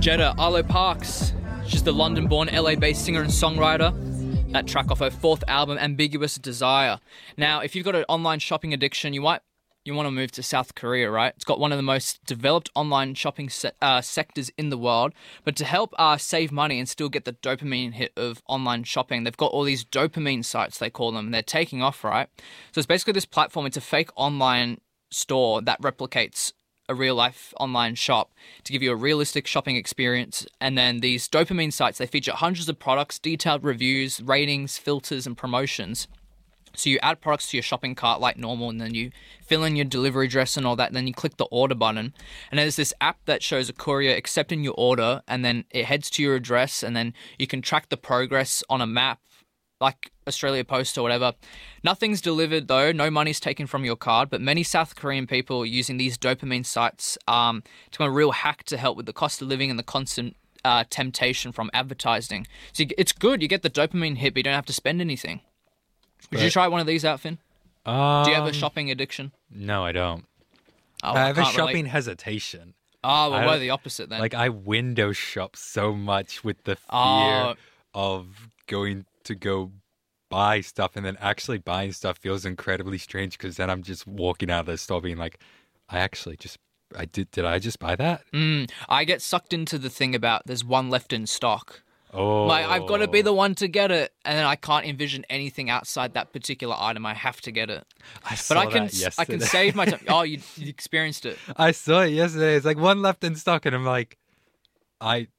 Jetta Arlo Parks. She's the London-born, LA-based singer and songwriter. That track off her fourth album, Ambiguous Desire. Now, if you've got an online shopping addiction, you want to move to South Korea, right? It's got one of the most developed online shopping sectors in the world. But to help save money and still get the dopamine hit of online shopping, they've got all these dopamine sites, they call them. They're taking off, right? So it's basically this platform. It's a fake online store that replicates a real-life online shop to give you a realistic shopping experience. And then these dopamine sites, they feature hundreds of products, detailed reviews, ratings, filters, and promotions. So you add products to your shopping cart like normal, and then you fill in your delivery address and all that, and then you click the order button. And there's this app that shows a courier accepting your order, and then it heads to your address, and then you can track the progress on a map, like Australia Post or whatever. Nothing's delivered though, no money's taken from your card, but many South Korean people are using these dopamine sites to a real hack to help with the cost of living and the constant temptation from advertising. So it's good, you get the dopamine hit, but you don't have to spend anything. Would you try one of these out, Finn? Do you have a shopping addiction? No, I don't. Oh, I have a shopping hesitation. Oh, well, we're the opposite then. Like, I window shop so much with the fear of going to go buy stuff, and then actually buying stuff feels incredibly strange because then I'm just walking out of the store being like, did I just buy that? I get sucked into the thing about there's one left in stock. Oh. Like, I've got to be the one to get it, and then I can't envision anything outside that particular item. I have to get it. I can save my time. Oh, you experienced it. I saw it yesterday. It's like one left in stock, and I'm like, I